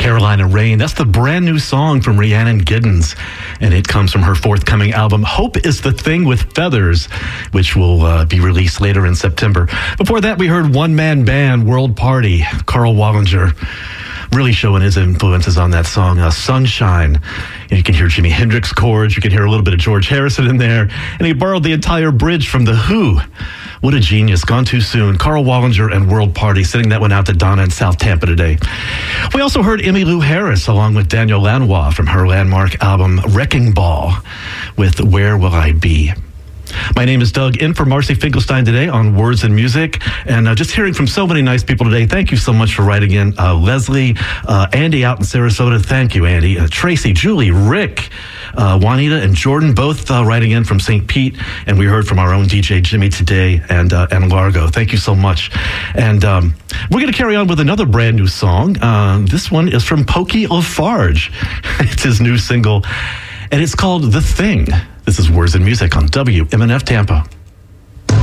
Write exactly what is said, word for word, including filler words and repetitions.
Carolina Rain. That's the brand new song from Rhiannon Giddens, and it comes from her forthcoming album, Hope is the Thing with Feathers, which will uh, be released later in September. Before that, we heard one-man band, World Party, Carl Wallinger, really showing his influences on that song, uh, Sunshine. And you can hear Jimi Hendrix chords, you can hear a little bit of George Harrison in there, and he borrowed the entire bridge from The Who. What a genius. Gone too soon. Carl Wallinger and World Party, sending that one out to Donna in South Tampa today. We also heard Emmylou Harris along with Daniel Lanois from her landmark album Wrecking Ball with Where Will I Be? My name is Doug, in for Marcy Finkelstein today on Words and Music, and uh, just hearing from so many nice people today. Thank you so much for writing in. Uh, Leslie, uh, Andy out in Sarasota. Thank you, Andy. Uh, Tracy, Julie, Rick, uh, Juanita, and Jordan, both uh, writing in from Saint Pete, and we heard from our own D J Jimmy today, and uh, and Largo. Thank you so much. And um, we're going to carry on with another brand new song. Uh, this one is from Pokey Lafarge. It's his new single, and it's called The Thing. This is Words and Music on W M N F Tampa.